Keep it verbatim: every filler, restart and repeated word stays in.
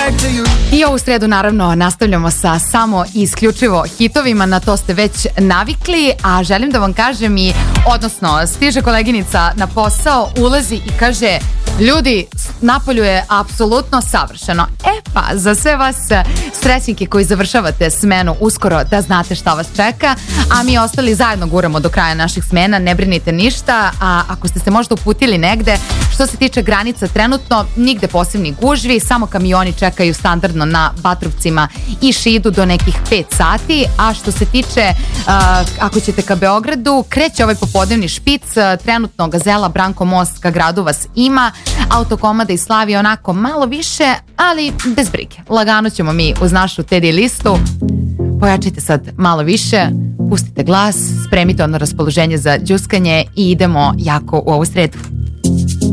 I ovu sredu naravno nastavljamo sa samo i isključivo hitovima, na to ste već navikli, a želim da vam kažem i, odnosno stiže koleginica na posao, ulazi i kaže: ljudi, napolju je apsolutno savršeno. E pa, za sve vas stresnike koji završavate smenu uskoro, da znate šta vas čeka, a mi ostali zajedno guramo do kraja naših smena, ne brinite ništa. A ako ste se možda uputili negde, što se tiče granica, trenutno nigde posebni gužvi, samo kamioni čekaju standardno na Batrovcima i Šidu do nekih pet sati, a što se tiče uh, ako ćete ka Beogradu, kreće ovaj popodnevni špic, trenutno Gazela, Branko Most ka gradu vas ima, Autokomada i Slavija onako malo više, ali bez brige, lagano ćemo mi uz našu Teddy listu. Pojačajte sad malo više, pustite glas, spremite ono raspoloženje za đuskanje i idemo jako u ovu sredu.